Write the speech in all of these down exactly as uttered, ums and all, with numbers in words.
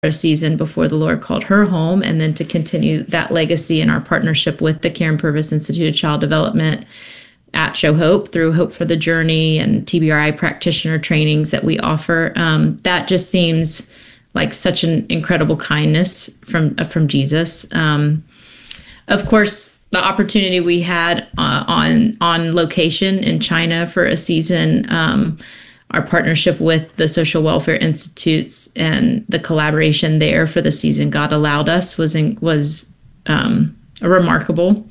a season before the Lord called her home, and then to continue that legacy in our partnership with the Karen Purvis Institute of Child Development at Show Hope through Hope for the Journey and T B R I practitioner trainings that we offer. Um, that just seems like such an incredible kindness from uh, from Jesus. Um, of course, the opportunity we had uh, on on location in China for a season, um, our partnership with the Social Welfare Institutes and the collaboration there for the season God allowed us was in, was um, remarkable.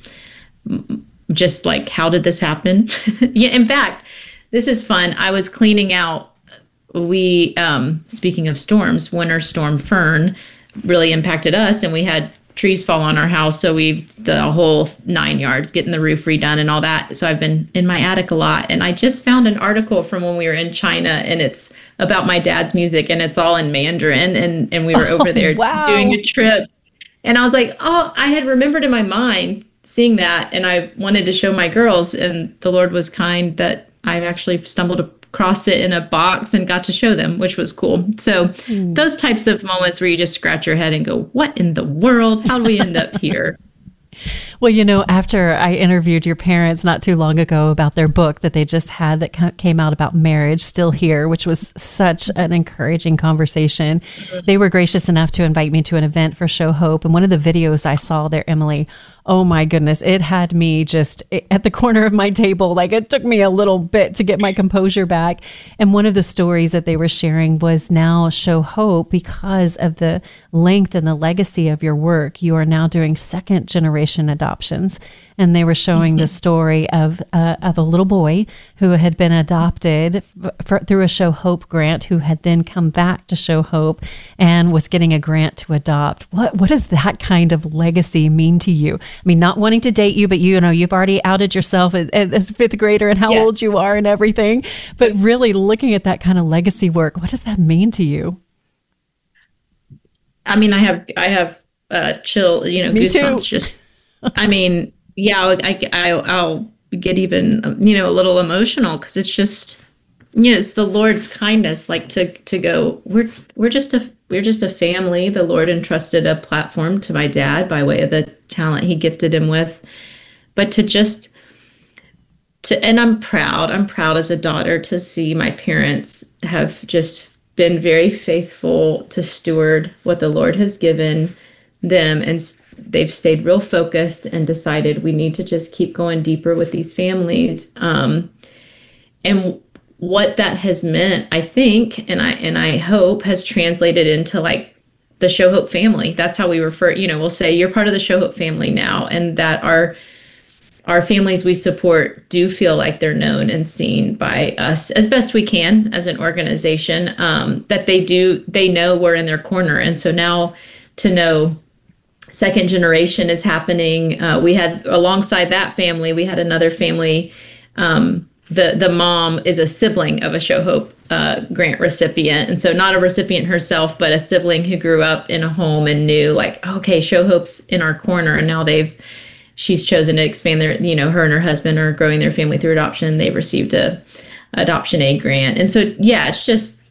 Just like, how did this happen? Yeah, in fact, this is fun. I was cleaning out, we, um, speaking of storms, Winter Storm Fern really impacted us, and we had trees fall on our house. So we've the whole nine yards, getting the roof redone and all that. So I've been in my attic a lot. And I just found an article from when we were in China, and it's about my dad's music, and it's all in Mandarin. And, and we were over there wow. doing a trip. And I was like, oh, I had remembered in my mind seeing that, and I wanted to show my girls, and the Lord was kind that I actually stumbled across it in a box and got to show them, which was cool. So mm. those types of moments where you just scratch your head and go, what in the world? How do we end up here? Well, you know, after I interviewed your parents not too long ago about their book that they just had that came out about marriage, Still Here, which was such an encouraging conversation. Mm-hmm. They were gracious enough to invite me to an event for Show Hope. And one of the videos I saw there, Emily, oh my goodness, it had me just at the corner of my table. Like, it took me a little bit to get my composure back. And one of the stories that they were sharing was now Show Hope, because of the length and the legacy of your work, you are now doing second generation adoptions. And they were showing mm-hmm. the story of uh, of a little boy who had been adopted f- for, through a Show Hope grant, who had then come back to Show Hope and was getting a grant to adopt. What what does that kind of legacy mean to you? I mean, not wanting to date you, but you know, you've already outed yourself as, as a fifth grader and how yeah. old you are and everything. But really looking at that kind of legacy work, what does that mean to you? I mean, I have I have uh, chill, you know, Me goosebumps. Too. Just, I mean, yeah, I, I, I'll get even, you know, a little emotional, because it's just, you know, it's the Lord's kindness, like to to go, we're we're just a we're just a family. The Lord entrusted a platform to my dad by way of the talent he gifted him with, but to just to and I'm proud. I'm proud as a daughter to see my parents have just been very faithful to steward what the Lord has given them, and they've stayed real focused and decided we need to just keep going deeper with these families. Um, and what that has meant, I think, and I and I hope, has translated into like the Show Hope family. That's how we refer, you know, we'll say you're part of the Show Hope family now, and that our our families we support do feel like they're known and seen by us as best we can as an organization, um, that they do, they know we're in their corner. And so now to know second generation is happening. Uh, we had, alongside that family, we had another family. Um, the the mom is a sibling of a Show Hope uh, grant recipient. And so not a recipient herself, but a sibling who grew up in a home and knew, like, okay, Show Hope's in our corner. And now they've, she's chosen to expand their, you know, her and her husband are growing their family through adoption. They received a Adoption Aid grant. And so, yeah, it's just,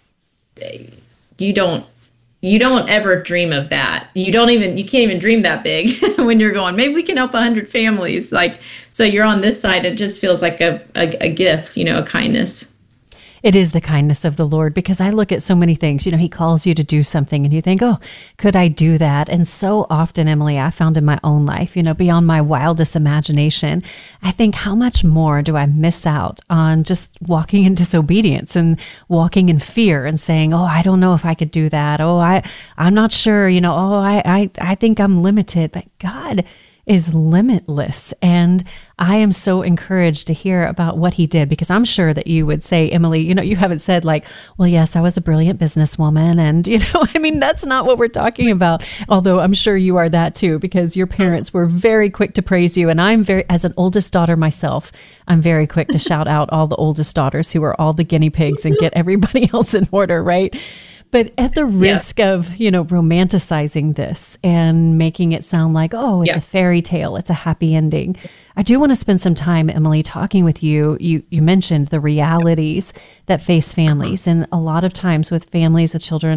you don't, You don't ever dream of that. You don't even, you can't even dream that big when you're going, maybe we can help a hundred families. Like, so you're on this side. It just feels like a, a, a gift, you know, a kindness. It is the kindness of the Lord, because I look at so many things. You know, he calls you to do something and you think, oh, could I do that? And so often, Emily, I found in my own life, you know, beyond my wildest imagination, I think, how much more do I miss out on just walking in disobedience and walking in fear and saying, oh, I don't know if I could do that. Oh, I, I'm not sure, you know, oh, I, I, I think I'm limited, but God is limitless. And I am so encouraged to hear about what he did, because I'm sure that you would say, Emily, you know, you haven't said like, well, yes, I was a brilliant businesswoman. And, you know, I mean, that's not what we're talking about. Although I'm sure you are that too, because your parents were very quick to praise you. And I'm very, as an oldest daughter myself, I'm very quick to shout out all the oldest daughters who are all the guinea pigs and get everybody else in order, right? But at the risk yeah. of, you know, romanticizing this and making it sound like, oh, it's yeah. a fairy tale, it's a happy ending, I do want to spend some time, Emily, talking with you. You you mentioned the realities that face families. And a lot of times with families of children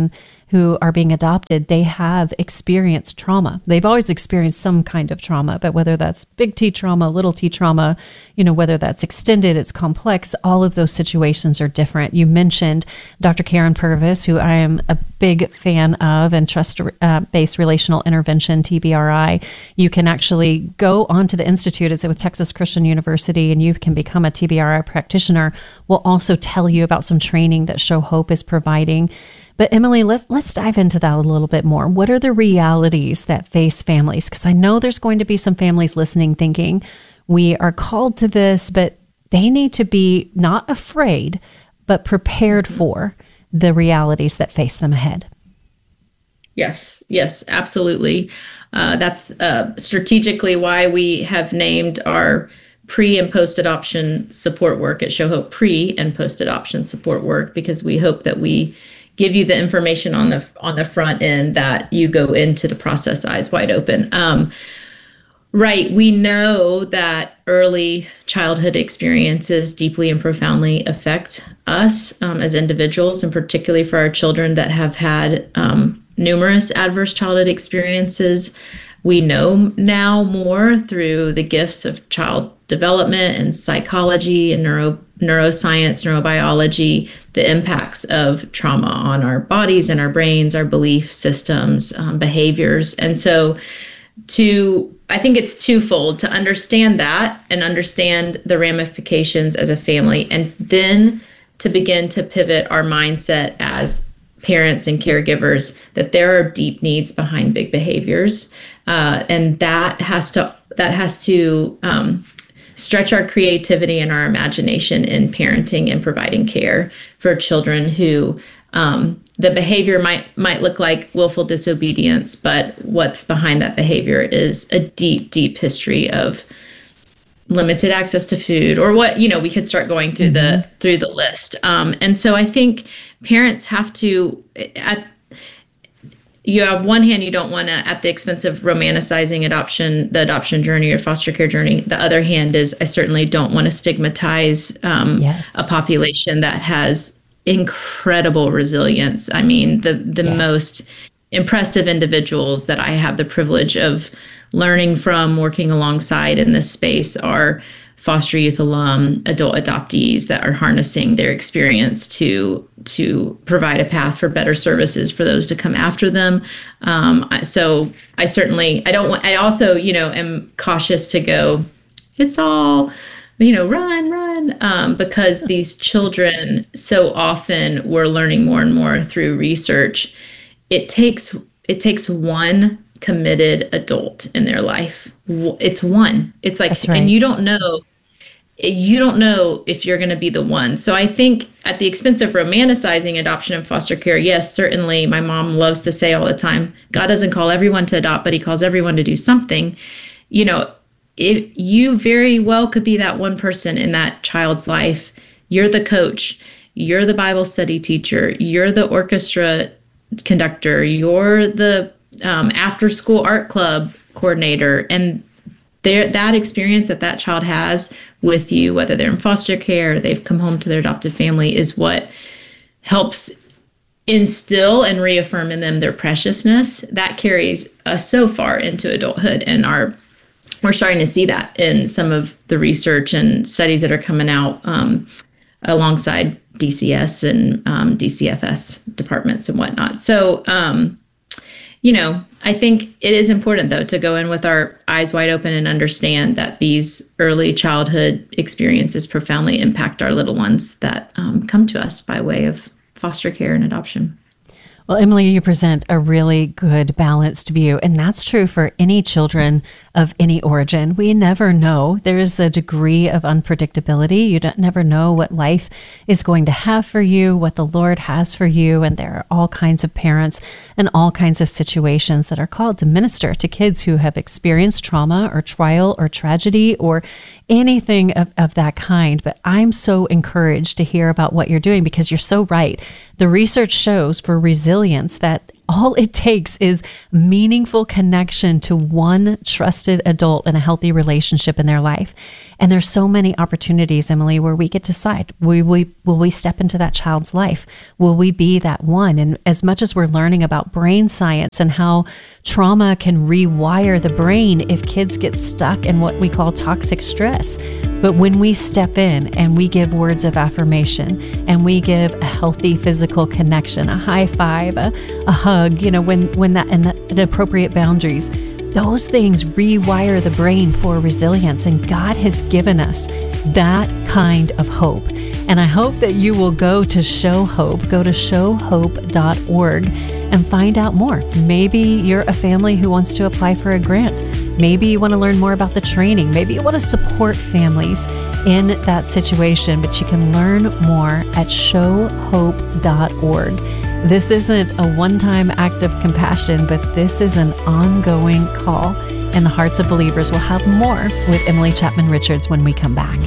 who are being adopted, they have experienced trauma. They've always experienced some kind of trauma, but whether that's big T trauma, little T trauma, you know, whether that's extended, it's complex, all of those situations are different. You mentioned Doctor Karen Purvis, who I am a big fan of, and trust-based relational intervention, T B R I. You can actually go onto the Institute, it's with Texas Christian University, and you can become a T B R I practitioner. We'll also tell you about some training that Show Hope is providing. But Emily, let's, let's dive into that a little bit more. What are the realities that face families? Because I know there's going to be some families listening thinking, we are called to this, but they need to be not afraid, but prepared for the realities that face them ahead. Yes, yes, absolutely. Uh, that's uh, strategically why we have named our pre and post-adoption support work at Show Hope pre and post-adoption support work, because we hope that we give you the information on the on the front end that you go into the process eyes wide open. Um, right. We know that early childhood experiences deeply and profoundly affect us um, as individuals, and particularly for our children that have had um, numerous adverse childhood experiences. We know now more through the gifts of child development and psychology and neuro neuroscience, neurobiology, the impacts of trauma on our bodies and our brains, our belief systems, um, behaviors. And so to, I think it's twofold, to understand that and understand the ramifications as a family, and then to begin to pivot our mindset as parents and caregivers that there are deep needs behind big behaviors. Uh, and that has to, that has to, um, stretch our creativity and our imagination in parenting and providing care for children who um, the behavior might might look like willful disobedience, but what's behind that behavior is a deep, deep history of limited access to food, or what, you know, we could start going through mm-hmm. the through the list. Um, and so I think parents have to, at you have one hand, you don't want to, at the expense of romanticizing adoption, the adoption journey or foster care journey. The other hand is, I certainly don't want to stigmatize um, yes. a population that has incredible resilience. I mean, the the yes. most impressive individuals that I have the privilege of learning from, working alongside in this space, are foster youth alum, adult adoptees that are harnessing their experience to to provide a path for better services for those to come after them. Um, so I certainly, I don't want, I also, you know, am cautious to go, it's all, you know, run, run, um, because these children, so often we're learning more and more through research. It takes, it takes one committed adult in their life. It's one. It's like, right. and you don't know, you don't know if you're going to be the one. So I think at the expense of romanticizing adoption and foster care, yes, certainly my mom loves to say all the time, God doesn't call everyone to adopt, but he calls everyone to do something. You know, if you very well could be that one person in that child's life. You're the coach, you're the Bible study teacher, you're the orchestra conductor, you're the um, after school art club coordinator. And There, that experience that that child has with you, whether they're in foster care or they've come home to their adoptive family, is what helps instill and reaffirm in them their preciousness. That carries us so far into adulthood, and our we're starting to see that in some of the research and studies that are coming out um, alongside D C S and um, D C F S departments and whatnot. So, um, you know, I think it is important, though, to go in with our eyes wide open and understand that these early childhood experiences profoundly impact our little ones that um, come to us by way of foster care and adoption. Well, Emily, you present a really good balanced view, and that's true for any children of any origin. We never know. There is a degree of unpredictability. You don't never know what life is going to have for you, what the Lord has for you, and there are all kinds of parents and all kinds of situations that are called to minister to kids who have experienced trauma or trial or tragedy or anything of, of that kind. But I'm so encouraged to hear about what you're doing, because you're so right. The research shows for resilience that All it takes is meaningful connection to one trusted adult in a healthy relationship in their life. And there's so many opportunities, Emily, where we get to decide, will we, will we step into that child's life? Will we be that one? And as much as we're learning about brain science and how trauma can rewire the brain if kids get stuck in what we call toxic stress. But when we step in and we give words of affirmation and we give a healthy physical connection, a high five, a, a hug, you know, when, when that and the, and appropriate boundaries, those things rewire the brain for resilience. And God has given us that kind of hope. And I hope that you will go to Show Hope, go to show hope dot org and find out more. Maybe you're a family who wants to apply for a grant. Maybe you want to learn more about the training. Maybe you want to support families in that situation, but you can learn more at show hope dot org. This isn't a one-time act of compassion, but this is an ongoing call in the hearts of believers. We'll have more with Emily Chapman Richards when we come back.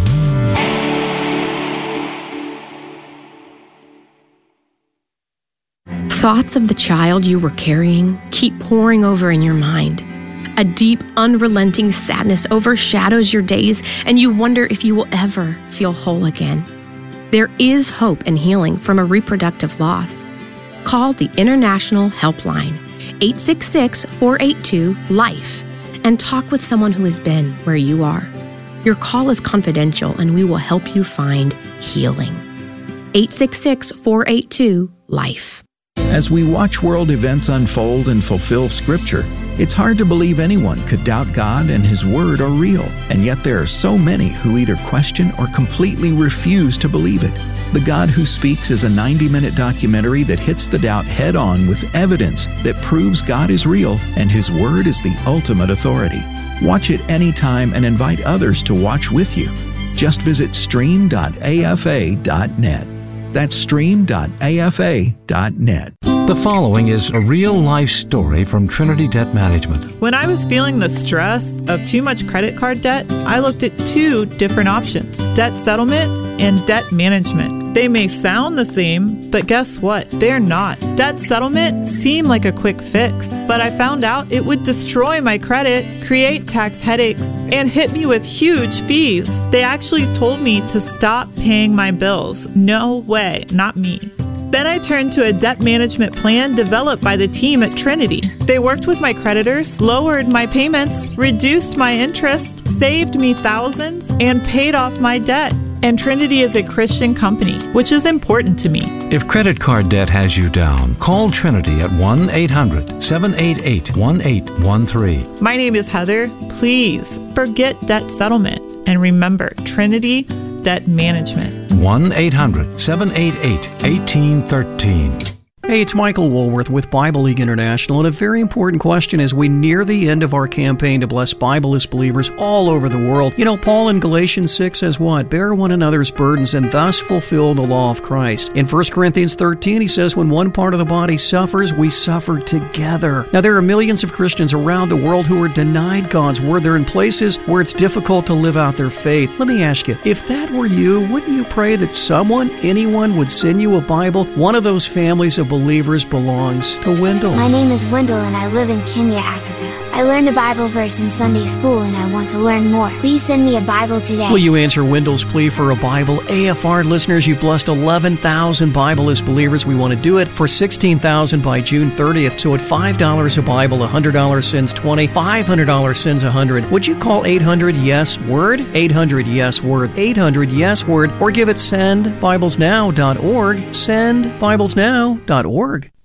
Thoughts of the child you were carrying keep pouring over in your mind. A deep, unrelenting sadness overshadows your days, and you wonder if you will ever feel whole again. There is hope and healing from a reproductive loss. Call the International Helpline, eight six six, four eight two, LIFE, and talk with someone who has been where you are. Your call is confidential, and we will help you find healing. eight six six, four eight two, LIFE. As we watch world events unfold and fulfill Scripture, it's hard to believe anyone could doubt God and His Word are real, and yet there are so many who either question or completely refuse to believe it. The God Who Speaks is a ninety-minute documentary that hits the doubt head-on with evidence that proves God is real and His Word is the ultimate authority. Watch it anytime and invite others to watch with you. Just visit stream dot a f a dot net. That's stream dot a f a dot net. The following is a real-life story from Trinity Debt Management. When I was feeling the stress of too much credit card debt, I looked at two different options: debt settlement and debt management. They may sound the same, but guess what? They're not. Debt settlement seemed like a quick fix, but I found out it would destroy my credit, create tax headaches, and hit me with huge fees. They actually told me to stop paying my bills. No way, not me. Then I turned to a debt management plan developed by the team at Trinity. They worked with my creditors, lowered my payments, reduced my interest, saved me thousands, and paid off my debt. And Trinity is a Christian company, which is important to me. If credit card debt has you down, call Trinity at one eight hundred, seven eight eight, one eight one three. My name is Heather. Please forget debt settlement and remember Trinity Debt Management. one eight hundred, seven eight eight, one eight one three. Hey, it's Michael Woolworth with Bible League International, and a very important question as we near the end of our campaign to bless Bibleless believers all over the world. You know, Paul in Galatians six says what? Bear one another's burdens and thus fulfill the law of Christ. In First Corinthians thirteen, he says when one part of the body suffers, we suffer together. Now, there are millions of Christians around the world who are denied God's word. They're in places where it's difficult to live out their faith. Let me ask you, if that were you, wouldn't you pray that someone, anyone, would send you a Bible? One of those families of believers belongs to Wendell. My name is Wendell and I live in Kenya, Africa. I learned a Bible verse in Sunday school and I want to learn more. Please send me a Bible today. Will you answer Wendell's plea for a Bible? A F R listeners, you've blessed eleven thousand Bibleless believers. We want to do it for sixteen thousand by June thirtieth. So at five dollars a Bible, one hundred dollars sends twenty, five hundred dollars sends one hundred. Would you call eight hundred yes word? eight hundred yes word. eight hundred yes word. Or give it send bibles now dot org. send bibles now dot org.